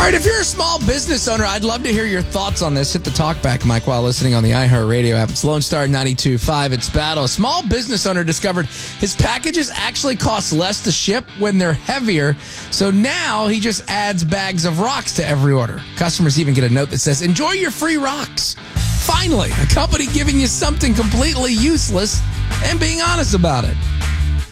All right, if you're a small business owner, I'd love to hear your thoughts on this. Hit the talkback mic while listening on the iHeartRadio app. It's Lone Star 92.5. It's Battle. A small business owner discovered his packages actually cost less to ship when they're heavier. So now he just adds bags of rocks to every order. Customers even get a note that says, enjoy your free rocks. Finally, a company giving you something completely useless and being honest about it.